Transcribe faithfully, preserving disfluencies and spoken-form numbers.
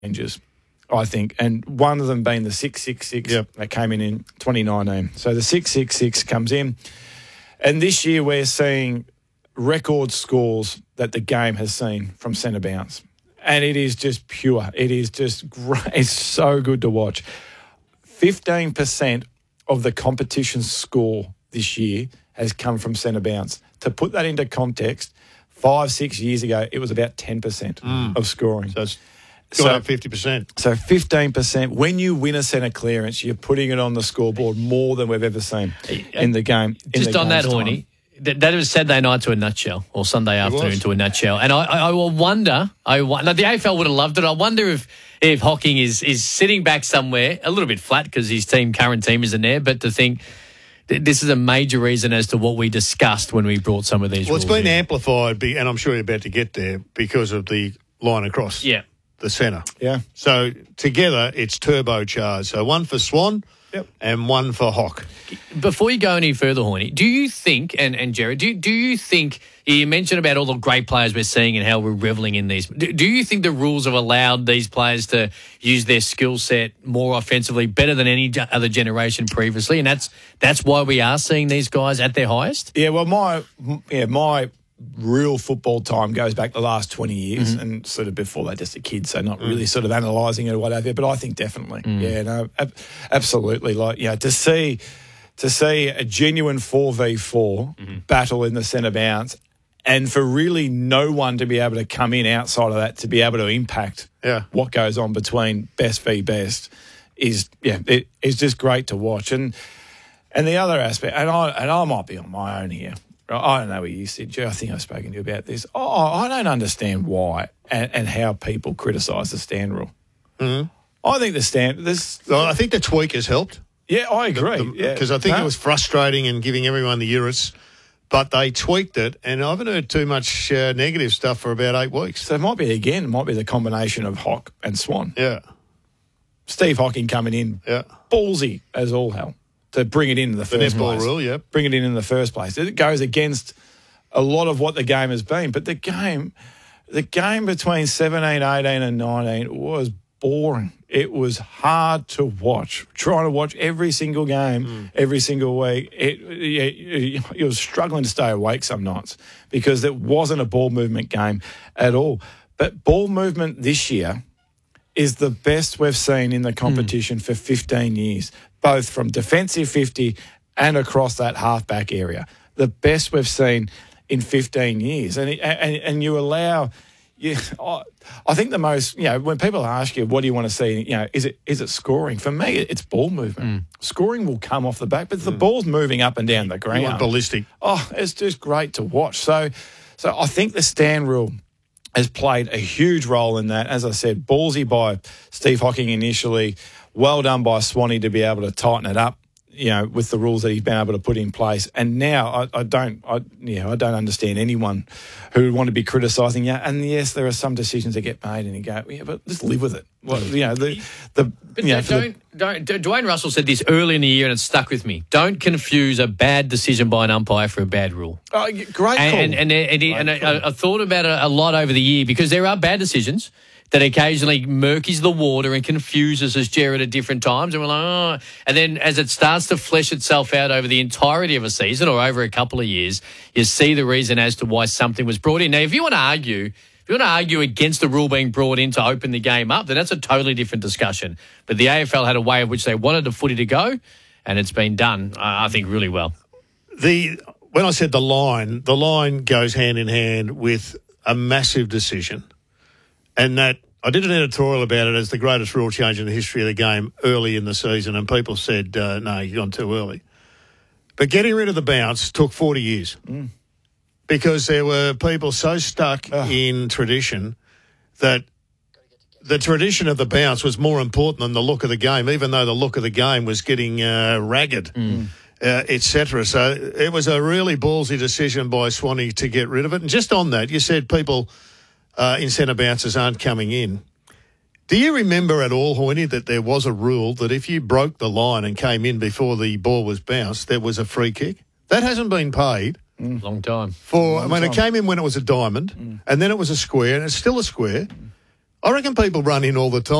changes, I think, and one of them being the six six six yep. that came in in twenty nineteen. So the six six six comes in, and this year we're seeing record scores that the game has seen from centre bounce, and it is just pure. It is just great. It's so good to watch. fifteen percent of the competition score this year has come from centre bounce. To put that into context, five, six years ago, it was about ten percent mm. of scoring. So it's got so, up fifty percent. So fifteen percent. When you win a centre clearance, you're putting it on the scoreboard more than we've ever seen in the game. In Just the on that, Hoyne, that, that was Saturday night to a nutshell, or Sunday afternoon to a nutshell. And I, I, I will wonder, I wonder, the A F L would have loved it. I wonder if, if Hocking is, is sitting back somewhere, a little bit flat because his team, current team isn't there, but to think this is a major reason as to what we discussed when we brought some of these well, rules it's been in. amplified, and I'm sure you're about to get there, because of the line across yeah. the centre. Yeah. So together, it's turbocharged. So one for Swan yep. and one for Hock. Before you go any further, Hoyne, do you think, and, and Jared, do, do you think, you mentioned about all the great players we're seeing and how we're revelling in these. Do, do you think the rules have allowed these players to use their skill set more offensively, better than any other generation previously? And that's that's why we are seeing these guys at their highest? Yeah, well, my yeah my real football time goes back the last twenty years, mm-hmm. and sort of before that, just a kid, so not mm. really sort of analysing it or whatever. But I think definitely, mm. yeah, no, ab- absolutely. Like, yeah, to see to see a genuine four v four mm-hmm. battle in the centre bounce, and for really no one to be able to come in outside of that to be able to impact yeah. what goes on between best v best is yeah, it is just great to watch. And and the other aspect, and I and I might be on my own here. I don't know what you said, Joe. I think I've spoken to you about this. Oh, I don't understand why and, and how people criticise the stand rule. Mm-hmm. I think the stand this. Well, I think the tweak has helped. Yeah, I agree. Because yeah. I think no. it was frustrating and giving everyone the Urus, but they tweaked it, and I haven't heard too much uh, negative stuff for about eight weeks. So it might be, again, it might be the combination of Hock and Swan. Yeah. Steve Hocking coming in, yeah, ballsy as all hell, to bring it in the first the place. netball rule, yeah. Bring it in in the first place. It goes against a lot of what the game has been. But the game, the game between seventeen, eighteen and nineteen was boring. It was hard to watch. Trying to watch every single game, mm. every single week, it, it, it, you was struggling to stay awake some nights because it wasn't a ball movement game at all. But ball movement this year is the best we've seen in the competition mm. for fifteen years, both from defensive fifty and across that halfback area. The best we've seen in fifteen years. And and, and you allow... Yeah, I think the most, you know, when people ask you, what do you want to see, you know, is it is it scoring? For me, it's ball movement. Mm. Scoring will come off the back, but the mm. ball's moving up and down the ground. You want ballistic. Oh, it's just great to watch. So, so I think the stand rule has played a huge role in that. As I said, ballsy by Steve Hocking initially. Well done by Swanee to be able to tighten it up, you know, with the rules that he's been able to put in place. And now I, I don't, I, yeah, I don't understand anyone who would want to be criticising you. And yes, there are some decisions that get made, and you go, yeah, but just live with it. Well, you know, the the. But you know, don't, don't, don't. Dwayne Russell said this early in the year, and it stuck with me. Don't confuse a bad decision by an umpire for a bad rule. Oh, great call. And and and, and, and, and I, I thought about it a lot over the year, because there are bad decisions that occasionally murkies the water and confuses us, Jared, at different times. And we're like, oh. And then as it starts to flesh itself out over the entirety of a season or over a couple of years, you see the reason as to why something was brought in. Now, if you want to argue, if you want to argue against the rule being brought in to open the game up, then that's a totally different discussion. But the A F L had a way of which they wanted the footy to go, and it's been done, I think, really well. The when I said the line, the line goes hand in hand with a massive decision. And that I did an editorial about it as the greatest rule change in the history of the game early in the season, and people said, uh, no, you've gone too early. But getting rid of the bounce took forty years mm. because there were people so stuck oh. in tradition that the tradition of the bounce was more important than the look of the game, even though the look of the game was getting uh, ragged, mm. uh, et cetera. So it was a really ballsy decision by Swanee to get rid of it. And just on that, you said people... Uh, in centre bounces aren't coming in. Do you remember at all, Hoyne, that there was a rule that if you broke the line and came in before the ball was bounced, there was a free kick? That hasn't been paid. Mm. Long time. For Long when time. It came in when it was a diamond, mm. and then it was a square, and it's still a square. Mm. I reckon people run in all the time.